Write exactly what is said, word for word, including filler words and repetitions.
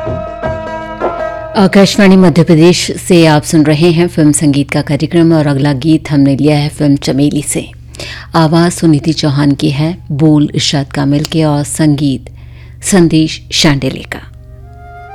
आकाशवाणी मध्य प्रदेश से आप सुन रहे हैं फिल्म संगीत का कार्यक्रम और अगला गीत हमने लिया है फिल्म चमेली से। आवाज़ सुनीति चौहान की है, बोल इरशाद कामिल के और संगीत संदेश शांडिल्य का।